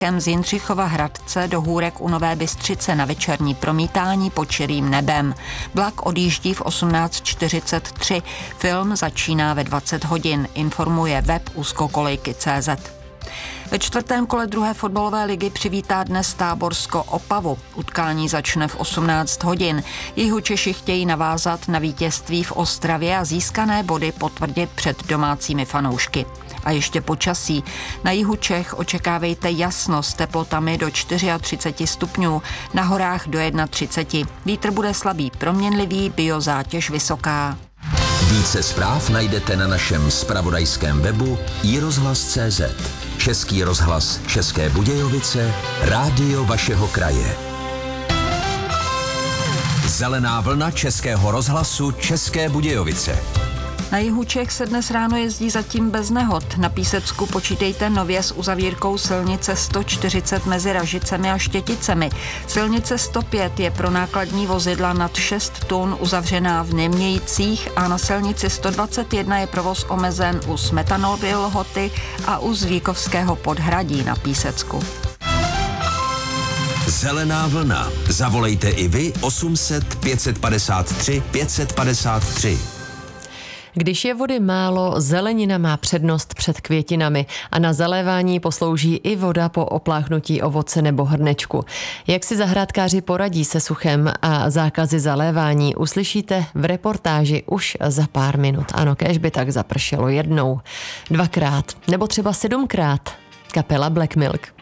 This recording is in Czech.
z Jindřichova Hradce do Hůrek u Nové Bystřice na večerní promítání Pod širým nebem. Vlak odjíždí v 18:43. Film začíná ve 20 hodin, informuje web úzkokolejky.cz. Ve čtvrtém kole druhé fotbalové ligy přivítá dnes Táborsko Opavu. Utkání začne v 18 hodin. Jihočeši chtějí navázat na vítězství v Ostravě a získané body potvrdit před domácími fanoušky. A ještě počasí. Na jihu Čech očekávejte jasno s teplotami do 34 stupňů, na horách do 31. Vítr bude slabý, proměnlivý, biozátěž vysoká. Více zpráv najdete na našem zpravodajském webu iRozhlas.cz. Český rozhlas České Budějovice, rádio vašeho kraje. Zelená vlna Českého rozhlasu České Budějovice. Na jihu Čech se dnes ráno jezdí zatím bez nehod. Na Písecku počítejte nově s uzavírkou silnice 140 mezi Ražicemi a Štěticemi. Silnice 105 je pro nákladní vozidla nad 6 tun uzavřená v Nemějcích a na silnici 121 je provoz omezen u Smetanovy Lhoty a u Zvíkovského Podhradí na Písecku. Zelená vlna. Zavolejte i vy 800 553 553. Když je vody málo, zelenina má přednost před květinami a na zalévání poslouží i voda po opláchnutí ovoce nebo hrnečku. Jak si zahrádkáři poradí se suchem a zákazy zalévání, uslyšíte v reportáži už za pár minut. Ano, kéž by tak zapršelo jednou, dvakrát nebo třeba 7krát. Kapela Black Milk.